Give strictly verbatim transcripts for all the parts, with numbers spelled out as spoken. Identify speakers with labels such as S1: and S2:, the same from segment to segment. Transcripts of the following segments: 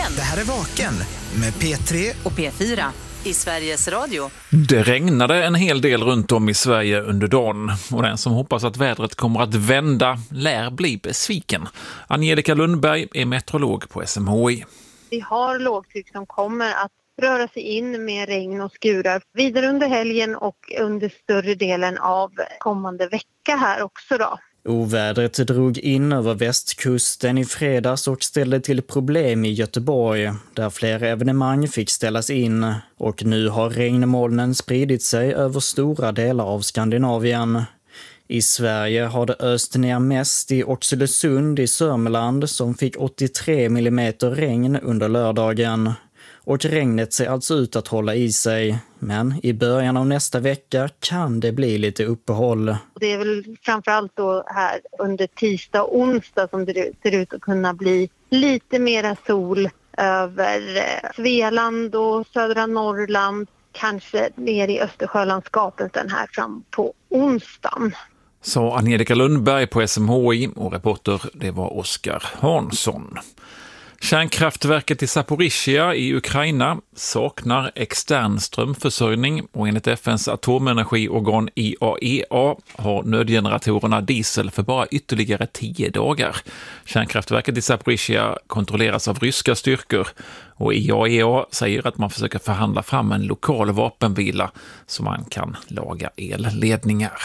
S1: Vaken.
S2: Det här är Vaken med P tre
S1: Och P fyra i Sveriges Radio.
S3: Det regnade en hel del runt om i Sverige under dagen och den som hoppas att vädret kommer att vända lär bli besviken. Angelica Lundberg är meteorolog på S M H I.
S4: Vi har lågtryck som kommer att röra sig in med regn och skurar vidare under helgen och under större delen av kommande vecka här också då.
S5: Ovädret drog in över västkusten i fredags och ställde till problem i Göteborg, där flera evenemang fick ställas in. Och nu har regnmolnen spridit sig över stora delar av Skandinavien. I Sverige har det öst ner mest i Oxelösund i Sörmland som fick åttiotre millimeter regn under lördagen. Och regnet ser alltså ut att hålla i sig. Men i början av nästa vecka kan det bli lite uppehåll.
S4: Det är väl framförallt då här under tisdag och onsdag som det ser ut att kunna bli lite mera sol över Svealand och södra Norrland. Kanske ner i Östersjölandskapet den här fram på onsdagen.
S3: Sa Angelica Lundberg på S M H I och reporter det var Oskar Hansson. Kärnkraftverket i Zaporizjzja i Ukraina saknar extern strömförsörjning och enligt F N:s atomenergiorgan I A E A har nödgeneratorerna diesel för bara ytterligare tio dagar. Kärnkraftverket i Zaporizjzja kontrolleras av ryska styrkor och I A E A säger att man försöker förhandla fram en lokal vapenvila så man kan laga elledningar.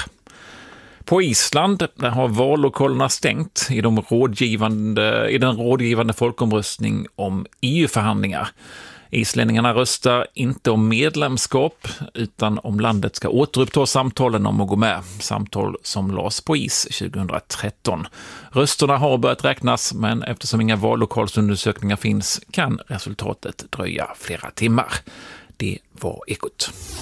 S3: På Island där har vallokalerna stängt i, de rådgivande, i den rådgivande folkomröstning om E U-förhandlingar. Islänningarna röstar inte om medlemskap utan om landet ska återuppta samtalen om att gå med. Samtal som lades på is tjugohundratretton. Rösterna har börjat räknas men eftersom inga vallokalsundersökningar finns kan resultatet dröja flera timmar. Det var Ekot.